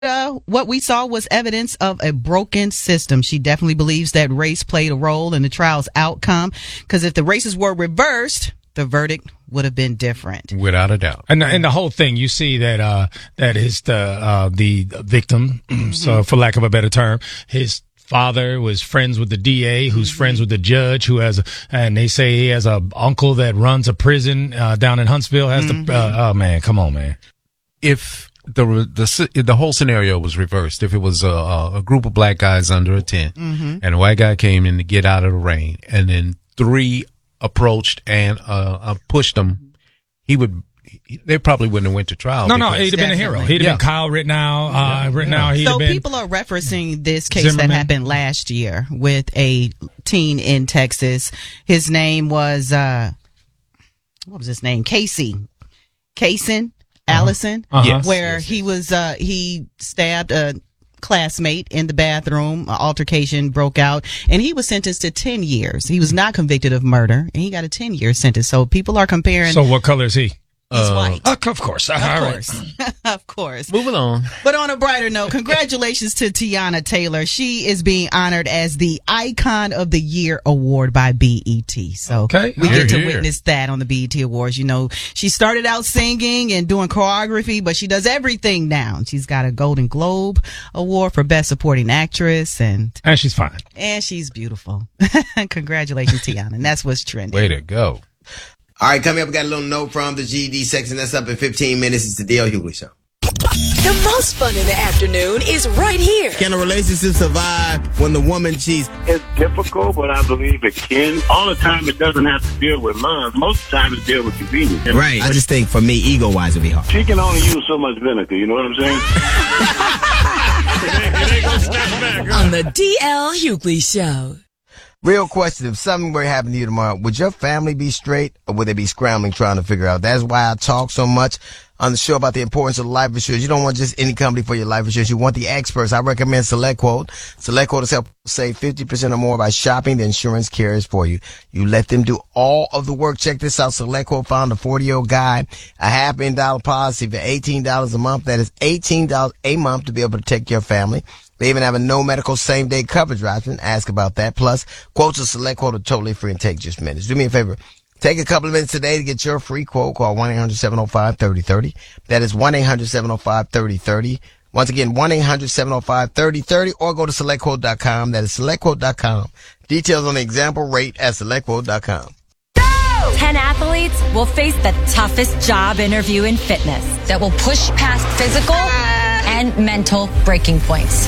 what we saw was evidence of a broken system. She definitely believes that race played a role in the trial's outcome, because if the races were reversed, the verdict would have been different. Without a doubt. And the whole thing, you see that is the victim, so for lack of a better term, his father was friends with the DA, who's friends with the judge, and they say he has a uncle that runs a prison down in Huntsville. Oh man, come on, man. If the whole scenario was reversed, if it was a group of black guys under a tent, and a white guy came in to get out of the rain, and then three approached and pushed him, they probably wouldn't have went to trial. No, he'd have been a hero. He'd have been Kyle Rittenhouse. So people are referencing this case Zimmerman that happened last year with a teen in Texas. His name was what was his name? Kaysen Allison, where he was he stabbed a classmate in the bathroom. An altercation broke out, and he was sentenced to 10 years. He was not convicted of murder, and he got a 10-year sentence. So people are comparing. So what color is he? He's white. Of course. Of course. Moving on. But on a brighter note, congratulations to Tiana Taylor. She is being honored as the Icon of the Year award by BET. So we get to witness that on the BET Awards. You know, she started out singing and doing choreography, but she does everything now. She's got a Golden Globe Award for Best Supporting Actress. And she's fine. And she's beautiful. Congratulations, Tiana. And that's what's trending. Way to go. All right, coming up, we got a little note from the GED section. That's up in 15 minutes. It's the D.L. Hughley Show. The most fun in the afternoon is right here. Can a relationship survive when the woman cheats? It's difficult, but I believe it can. All the time, it doesn't have to deal with love. Most of the time, it deals with convenience. Right. I just think, for me, ego-wise, it'd be hard. She can only use so much vinegar. You know what I'm saying? It ain't gonna snap back. On the D.L. Hughley Show. Real question, if something were to happen to you tomorrow, would your family be straight, or would they be scrambling trying to figure out? That's why I talk so much on the show about the importance of life insurance. You don't want just any company for your life insurance. You want the experts. I recommend SelectQuote. SelectQuote has helped save 50% or more by shopping the insurance carriers for you. You let them do all of the work. Check this out. SelectQuote found a 40-year-old guy, a $500,000 policy for $18 a month. That is $18 a month to be able to take care of family. They even have a no medical same day coverage option. Ask about that. Plus, quotes of SelectQuote are totally free and take just minutes. Do me a favor. Take a couple of minutes today to get your free quote. Call 1-800-705-3030. That is 1-800-705-3030. Once again, 1-800-705-3030, or go to SelectQuote.com. That is SelectQuote.com. Details on the example rate at SelectQuote.com. 10 athletes will face the toughest job interview in fitness that will push past physical and mental breaking points.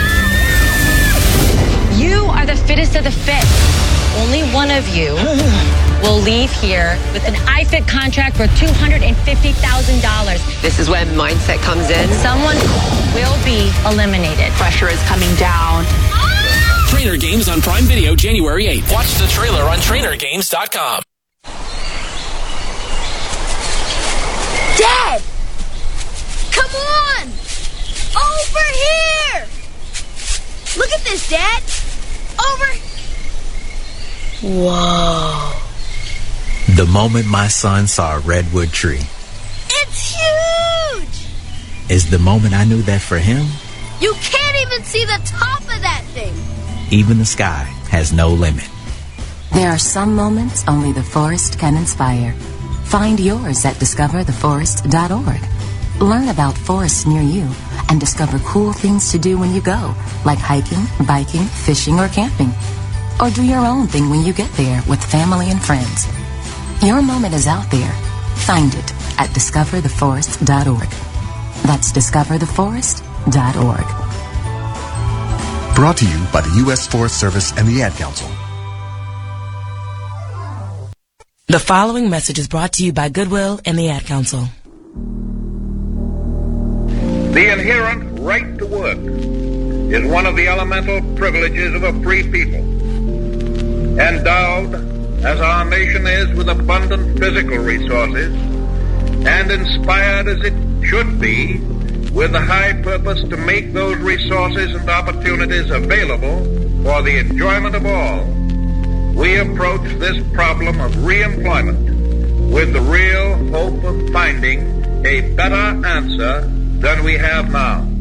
You are the fittest of the fit. Only one of you will leave here with an iFit contract for $250,000. This is when mindset comes in. Someone will be eliminated. Pressure is coming down. Trainer Games on Prime Video, January 8th. Watch the trailer on TrainerGames.com. Dad! Come on! Over here! Look at this, Dad! Over... Whoa. The moment my son saw a redwood tree. It's huge! Is the moment I knew that for him, you can't even see the top of that thing! even the sky has no limit. There are some moments only the forest can inspire. Find yours at discovertheforest.org. Learn about forests near you and discover cool things to do when you go, like hiking, biking, fishing, or camping. Or do your own thing when you get there with family and friends. Your moment is out there. Find it at discovertheforest.org. That's discovertheforest.org. Brought to you by the U.S. Forest Service and the Ad Council. The following message is brought to you by Goodwill and the Ad Council. The inherent right to work is one of the elemental privileges of a free people. Endowed, as our nation is, with abundant physical resources, and inspired as it should be with the high purpose to make those resources and opportunities available for the enjoyment of all, we approach this problem of reemployment with the real hope of finding a better answer than we have now.